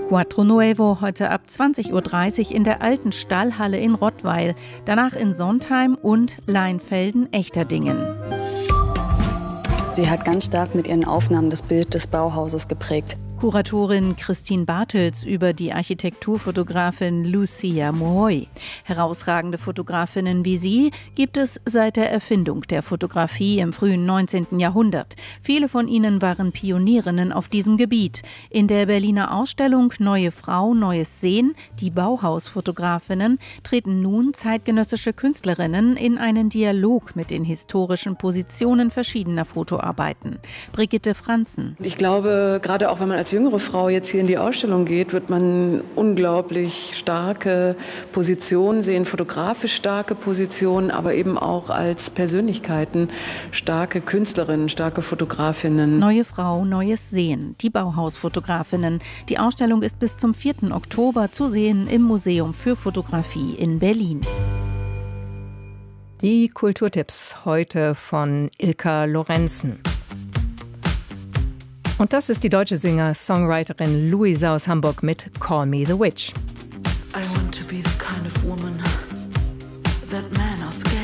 Quattro Nuevo heute ab 20.30 Uhr in der alten Stallhalle in Rottweil, danach in Sontheim und Leinfelden-Echterdingen. Sie hat ganz stark mit ihren Aufnahmen das Bild des Bauhauses geprägt. Kuratorin Christine Bartels über die Architekturfotografin Lucia Mohoy. Herausragende Fotografinnen wie sie gibt es seit der Erfindung der Fotografie im frühen 19. Jahrhundert. Viele von ihnen waren Pionierinnen auf diesem Gebiet. In der Berliner Ausstellung Neue Frau, Neues Sehen, die Bauhausfotografinnen, treten nun zeitgenössische Künstlerinnen in einen Dialog mit den historischen Positionen verschiedener Fotoarbeiten. Brigitte Franzen. Ich glaube, gerade auch wenn man als jüngere Frau jetzt hier in die Ausstellung geht, wird man unglaublich starke Positionen sehen, fotografisch starke Positionen, aber eben auch als Persönlichkeiten starke Künstlerinnen, starke Fotografinnen. Neue Frau, Neues Sehen, die Bauhausfotografinnen. Die Ausstellung ist bis zum 4. Oktober zu sehen im Museum für Fotografie in Berlin. Die Kulturtipps heute von Ilka Lorenzen. Und das ist die deutsche Singer-Songwriterin Luisa aus Hamburg mit Call Me the Witch. I want to be the kind of woman that men are scared